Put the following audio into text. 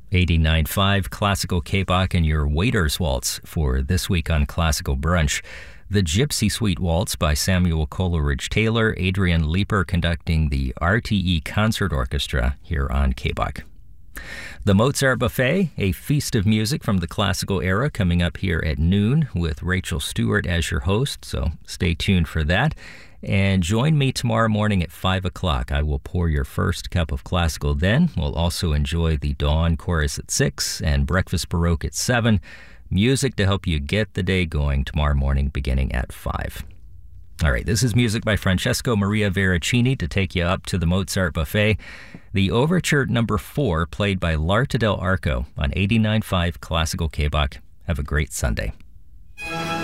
89.5 Classical K-Bach and your Waiter's Waltz for this week on Classical Brunch. The Gypsy Suite Waltz by Samuel Coleridge-Taylor, Adrian Leeper conducting the RTE Concert Orchestra here on K-Bach. The Mozart Buffet, a feast of music from the classical era, coming up here at noon with Rachel Stewart as your host, so stay tuned for that. And join me tomorrow morning at 5 o'clock. I will pour your first cup of classical then. We'll also enjoy the Dawn Chorus at 6 and Breakfast Baroque at 7. Music to help you get the day going tomorrow morning beginning at 5. All right, this is music by Francesco Maria Veracini to take you up to the Mozart Buffet. The Overture Number 4 played by L'Arte del Arco on 89.5 Classical K-Bach. Have a great Sunday.